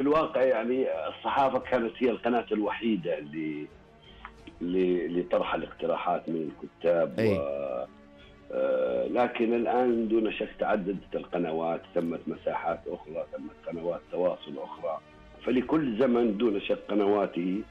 الواقع يعني الصحافة كانت هي القناة الوحيدة لطرح الاقتراحات من الكتاب أي. لكن الآن دون شك تعددت القنوات، ثمت مساحات أخرى، ثمت قنوات تواصل أخرى، فلكل زمن دون شك قنواته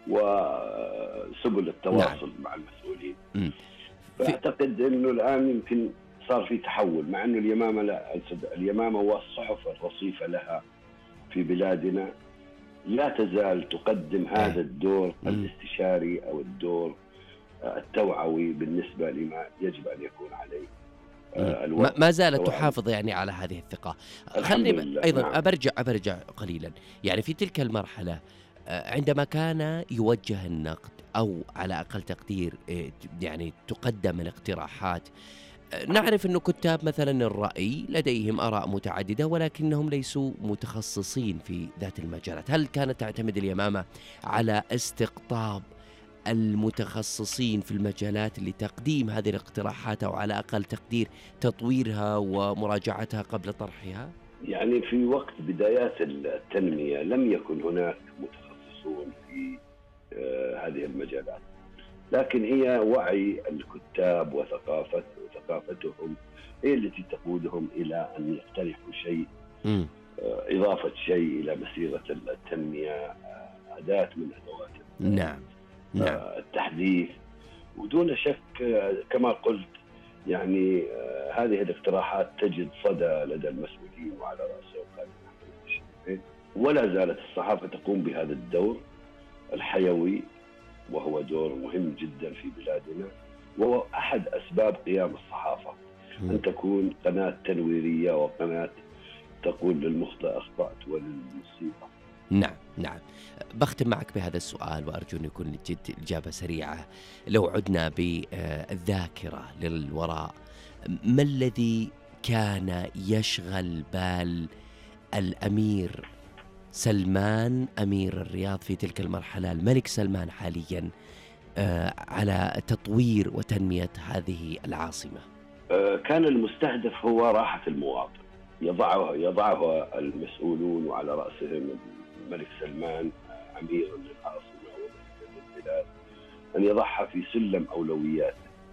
وسبل التواصل مع المسؤولين. فأعتقد أنه الآن يمكن صار في تحول، مع أنه اليمامة لا، اليمامة والصحف الرصيفة لها في بلادنا لا تزال تقدم هذا الدور الاستشاري أو الدور التوعوي بالنسبة لما يجب أن يكون عليه ما زالت تحافظ يعني على هذه الثقة. خلني أيضا نعم. أبرجع قليلا، يعني في تلك المرحلة عندما كان يوجه النقد أو على أقل تقدير يعني تقدم الاقتراحات، نعرف أن كتاب مثلا الرأي لديهم آراء متعددة ولكنهم ليسوا متخصصين في ذات المجالات. هل كانت تعتمد اليمامة على استقطاب المتخصصين في المجالات لتقديم هذه الاقتراحات أو على أقل تقدير تطويرها ومراجعتها قبل طرحها؟ يعني في وقت بدايات التنمية لم يكن هناك متخصصون في هذه المجالات، لكن هي وعي الكتاب وثقافتهم هي التي تقودهم إلى أن يقترحوا شيء، إضافة شيء إلى مسيرة التنمية، أداة من أدوات نعم. التحديث. ودون شك كما قلت يعني هذه الاقتراحات تجد صدى لدى المسؤولين وعلى رأسهم خالد محمد الشريفين، ولا زالت الصحافة تقوم بهذا الدور الحيوي، وهو دور مهم جدا في بلادنا، وهو أحد أسباب قيام الصحافة أن تكون قناة تنويرية وقناة تقول للمخطئ أخطأت وللمصيبة. نعم. بختم معك بهذا السؤال وأرجو أن يكون الإجابة سريعة. لو عدنا بالذاكرة للوراء، ما الذي كان يشغل بال الأمير سلمان أمير الرياض في تلك المرحلة، الملك سلمان حاليا، على تطوير وتنمية هذه العاصمة؟ كان المستهدف هو راحة المواطن، يضعها المسؤولون وعلى رأسهم الملك سلمان أمير للعاصمة وملك للبلاد، أن يضعها في سلم أولويات،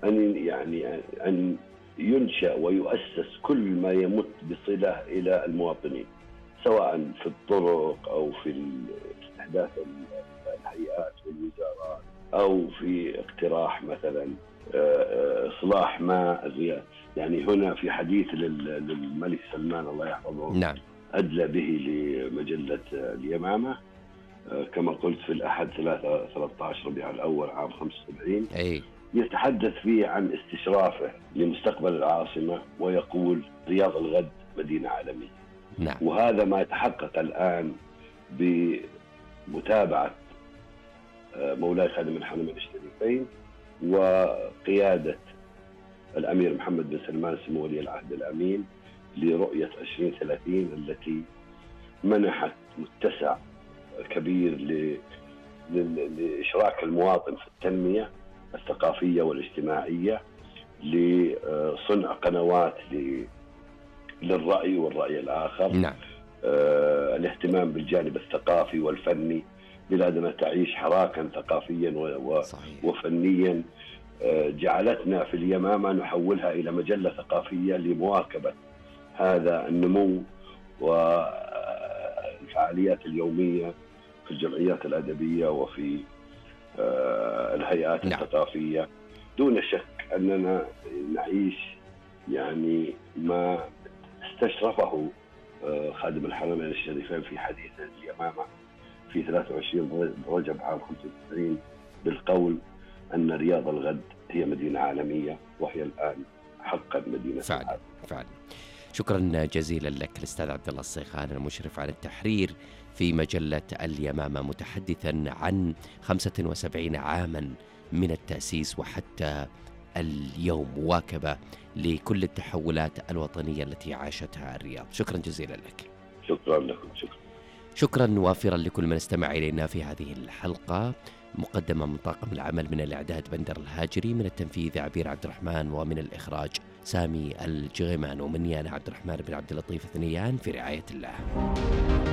أن ينشأ ويؤسس كل ما يمت بصلة إلى المواطنين، سواء في الطرق أو في استحداث الهيئات والوزارات أو في اقتراح مثلا إصلاح ماء الرياض. يعني هنا في حديث للملك سلمان الله يحفظه، نعم، أدلى به لمجلة اليمامة كما قلت في الأحد 13 ربيع الأول عام 75. يتحدث فيه عن استشرافه لمستقبل العاصمة ويقول رياض الغد مدينة عالمية. نعم. وهذا ما يتحقق الآن بمتابعة مولاي خادم الحرمين الشريفين وقيادة الأمير محمد بن سلمان سمو ولي العهد الأمين لرؤية 2030 التي منحت متسع كبير لإشراك المواطن في التنمية الثقافية والاجتماعية، لصنع قنوات للرأي والرأي الآخر. نعم. الاهتمام بالجانب الثقافي والفني. بلادنا تعيش حراكا ثقافيا وفنيا جعلتنا في اليمامة نحولها إلى مجلة ثقافية لمواكبة هذا النمو والفعاليات اليومية في الجمعيات الأدبية وفي الهيئات الثقافية. دون شك أننا نعيش يعني ما استشرفه خادم الحرمين الشريفين في حديث اليمامة في 23 رجب عام 95 بالقول أن رياض الغد هي مدينة عالمية، وهي الآن حقا مدينة فعلا. شكرا جزيلا لك الأستاذ عبد الله الصيخان المشرف على التحرير في مجلة اليمامة، متحدثا عن 75 عاما من التأسيس وحتى اليوم، مواكبة لكل التحولات الوطنية التي عاشتها الرياض. شكرا جزيلا لك. شكرا لكم. شكرا وافرا لكل من استمع إلينا في هذه الحلقة، مقدمة من طاقم العمل، من الإعداد بندر الهاجري، من التنفيذ عبير عبد الرحمن، ومن الإخراج سامي الجغيمان، ومني أنا عبد الرحمن بن عبد اللطيف ثنيان، في رعاية الله.